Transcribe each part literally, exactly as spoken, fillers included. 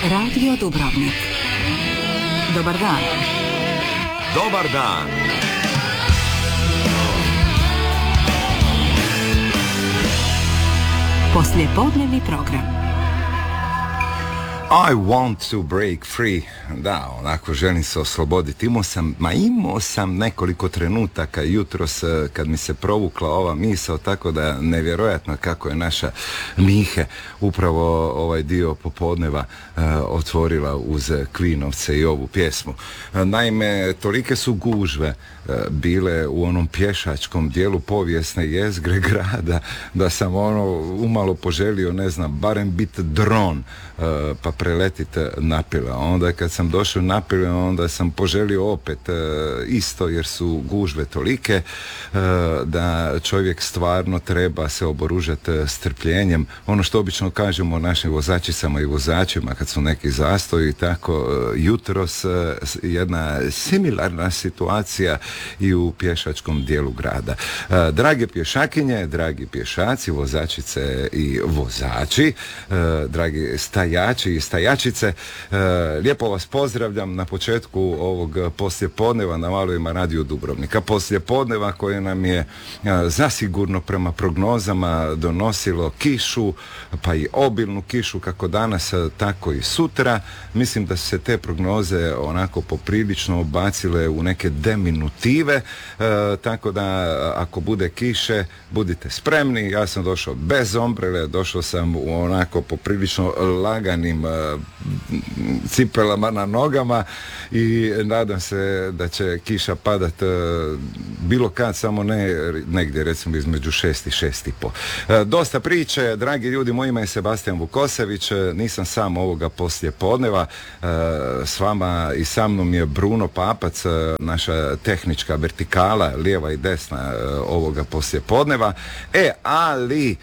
Radio Dubrovnik. Dobar dan. Dobar dan. Poslijepodnevni program. I want to break free. Da, onako želim se osloboditi. Imao sam, ma imao sam nekoliko trenutaka jutros kad mi se provukla ova misao, tako da nevjerojatno kako je naša Mihe upravo ovaj dio popodneva uh, otvorila uz Kvinovce i ovu pjesmu. Naime, tolike su gužve uh, bile u onom pješačkom dijelu povijesne jezgre grada da sam ono umalo poželio, ne znam, barem biti dron uh, pa preletiti Napile. Onda kad sam došao Napile, onda sam poželio opet e, isto, jer su gužve tolike e, da čovjek stvarno treba se oboružati strpljenjem. Ono što obično kažemo našim vozačicama i vozačima kad su neki zastoji i tako, e, jutros e, jedna similarna situacija i u pješačkom dijelu grada. E, drage pješakinje, dragi pješaci, vozačice i vozači, e, dragi stajači i stajačice, e, lijepo vas pozdravljam na početku ovog poslijepodneva na valovima Radio Dubrovnika. Poslijepodneva koje nam je a, zasigurno prema prognozama donosilo kišu, pa i obilnu kišu kako danas, a, tako i sutra. Mislim da su se te prognoze onako poprilično obacile u neke deminutive, a, tako da ako bude kiše, budite spremni. Ja sam došao bez ombrele, došao sam u onako poprilično laganim a, cipelama na nogama i nadam se da će kiša padat e, bilo kad, samo ne negdje recimo između šest i šest i po. E, dosta priče, dragi ljudi, moj ime je Sebastian Vukosević, e, nisam sam ovoga poslijepodneva, e, s vama i sa mnom je Bruno Papac, e, naša tehnička vertikala, lijeva i desna e, ovoga poslijepodneva. E, ali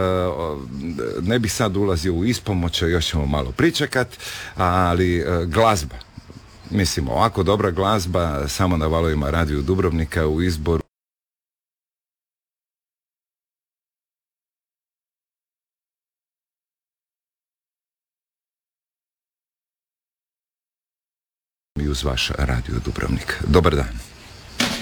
ne bih sad ulazio u ispomoć, još ćemo malo pričekat, ali glazba, mislim ovako dobra glazba samo na valovima Radio Dubrovnika u izboru i uz vaš Radio Dubrovnik. Dobar dan.